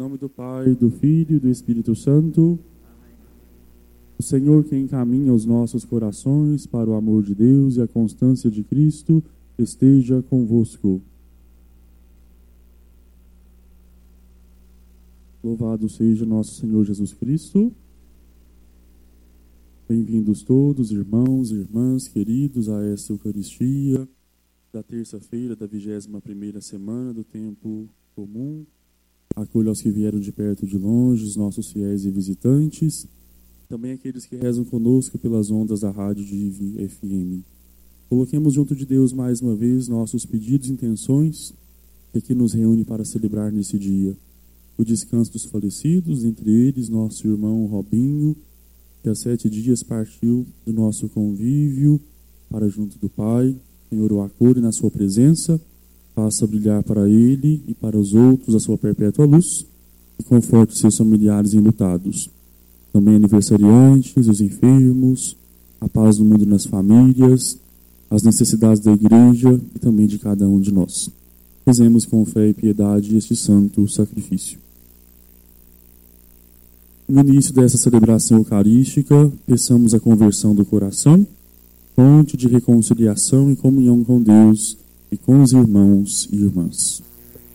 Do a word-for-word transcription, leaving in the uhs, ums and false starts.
nome do Pai, do Filho e do Espírito Santo. O Senhor que encaminha os nossos corações para o amor de Deus e a constância de Cristo esteja convosco. Louvado seja nosso Senhor Jesus Cristo. Bem-vindos todos, irmãos e irmãs queridos, a esta Eucaristia da terça-feira da vigésima primeira semana do tempo comum. Acolho aos que vieram de perto e de longe, os nossos fiéis e visitantes, também aqueles que rezam conosco pelas ondas da Rádio Divi F M. Coloquemos junto de Deus mais uma vez nossos pedidos e intenções, que aqui nos reúne para celebrar nesse dia o descanso dos falecidos, entre eles nosso irmão Robinho, que há sete dias partiu do nosso convívio para junto do Pai. Senhor, o acolhe na sua presença, faça brilhar para ele e para os outros a sua perpétua luz e conforte seus familiares enlutados. Também aniversariantes, os enfermos, a paz do mundo nas famílias, as necessidades da igreja e também de cada um de nós. Rezemos com fé e piedade este santo sacrifício. No início dessa celebração eucarística, peçamos a conversão do coração, fonte de reconciliação e comunhão com Deus e com os irmãos e irmãs.